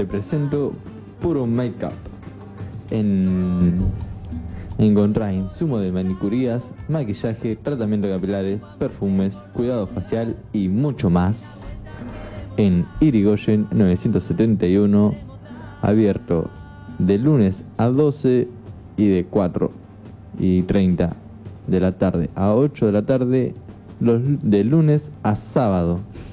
te presento Puro Makeup. Encontrás insumos de manicurías, maquillaje, tratamiento de capilares, perfumes, cuidado facial y mucho más en Irigoyen 971, abierto de lunes a 12 y de 4:30 de la tarde a 8 de la tarde, de lunes a sábado.